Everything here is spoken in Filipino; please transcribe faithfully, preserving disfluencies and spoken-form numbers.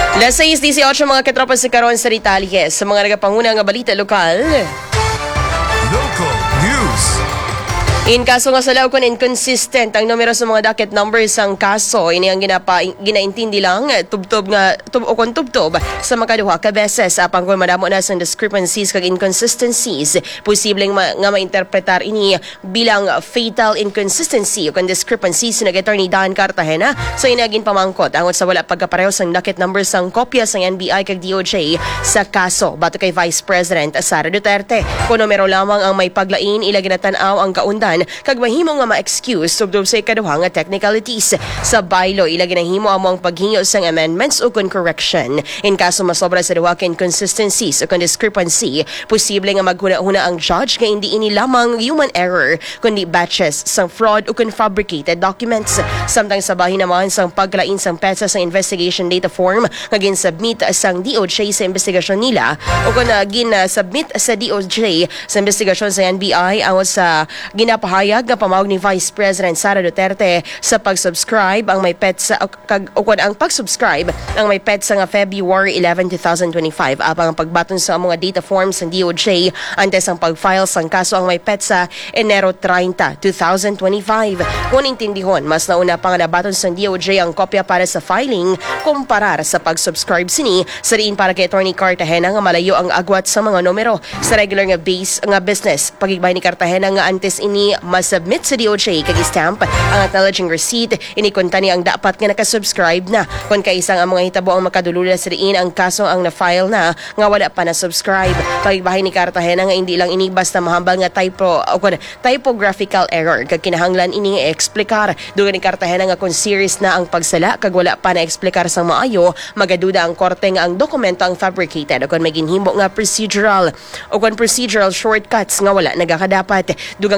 Las seis dieciocho mga katropa sa karon sa Ritalies sa mga nagapanguna nga balita lokal. Local news. In kaso nga sa Laucon, inconsistent ang numero sa mga docket numbers ang kaso. Ini ang ginapa, ginaintindi lang tubtob nga tub o kon tubtob sa makaduha ka beses apang kung madamo na sa discrepancies kag inconsistencies. Posibleng ma, nga mainterpretar ini bilang fatal inconsistency o kon discrepancies ni Attorney Dan Cartagena. So inagin pamangkot angot sa wala pagkapareho sang docket numbers sang kopya sang N B I kag D O J sa kaso bato kay Vice President Sara Duterte. Kung numero lamang ang may paglain, ila ginatanaw ang kaundan kag mahimo nga ma-excuse subdob sa ikaduha nga technicalities. Sa bylaw, ila ginahimo amo ang paghingi sang amendments o kon correction. In kaso masobra sa duha ka inconsistencies o kon discrepancy, posible nga maghuna-huna ang judge nga hindi ini lamang human error kundi batches sang fraud o kon fabricated documents. Samtang sa bahin naman sang paglain sang petsa sa investigation data form nga gin-submit sang D O J sa investigasyon nila o kon uh, gin-submit sa D O J sa investigasyon sa N B I angot sa ginapa Hayag nga pamawag ni Vice President Sara Duterte sa pag-subscribe ang may petsa kag o ang pag-subscribe ang may petsa nga February eleventh, twenty twenty-five apang ang pagbaton sa mga data forms ng D O J antes ang pag-file sang kaso ang may petsa Enero thirtieth, twenty twenty-five. Kung intindihon, mas nauna pa nga nabaton sa D O J ang kopya para sa filing kumparar sa pag-subscribe sini sa diin para kay Attorney Cartagena nga malayo ang agwat sa mga numero sa regular nga base nga business. Pagigbay ni Cartagena nga antes ini masubmit sa D O J kag stamp ang acknowledging receipt inikunta ni ang dapat nga nakasubscribe na kung kaisang ang mga hitabo ang makadulula sa diin ang kaso ang na-file na nga wala pa na-subscribe. Pagbahay ni Cartagena nga hindi lang ini basta mahambal nga typo o kun typographical error kag kinahanglan ini eksplikar. Dugan ni Cartagena nga kung serious na ang pagsala kag wala pa na eksplikar sang maayo magaduda ang korte nga ang dokumento ang fabricated o kun may ginhimo nga procedural o kun procedural shortcuts nga wala nagakadapat. Dugang